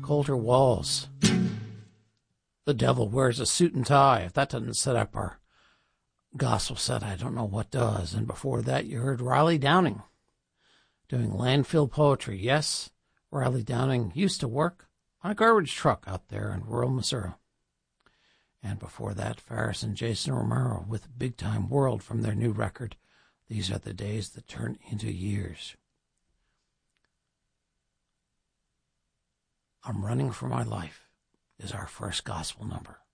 colder walls. The devil wears a suit and tie. If that doesn't set up our gospel set, I don't know what does. And before that, you heard Riley Downing doing landfill poetry. Yes, Riley Downing used to work on a garbage truck out there in rural Missouri. And before that, Farris and Jason Romero with Big Time World from their new record, These Are the Days That Turn Into Years. I'm Running for My Life is our first gospel number.